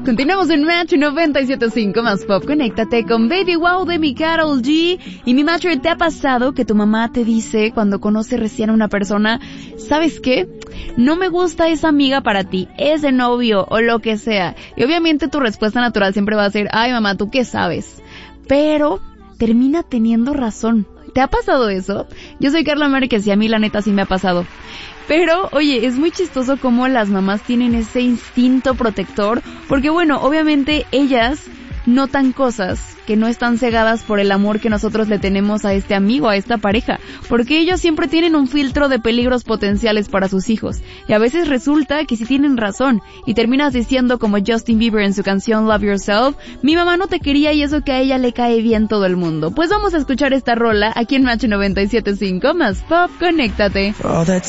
Continuamos en Match 97.5 más pop. Conéctate con Baby Wow de mi Karol G. Y mi Matcher, ¿te ha pasado que tu mamá te dice cuando conoce recién a una persona, ¿sabes qué? No me gusta esa amiga para ti, ese novio o lo que sea. Y obviamente tu respuesta natural siempre va a ser, ay mamá, ¿tú qué sabes? Pero termina teniendo razón. ¿Te ha pasado eso? Yo soy Carla Márquez y a mí la neta sí me ha pasado. Pero, oye, es muy chistoso cómo las mamás tienen ese instinto protector, porque bueno, obviamente ellas notan cosas que no están cegadas por el amor que nosotros le tenemos a este amigo, a esta pareja, porque ellos siempre tienen un filtro de peligros potenciales para sus hijos, y a veces resulta que sí tienen razón, y terminas diciendo como Justin Bieber en su canción Love Yourself, mi mamá no te quería y eso que a ella le cae bien todo el mundo. Pues vamos a escuchar esta rola aquí en Match 97.5 más pop, conéctate.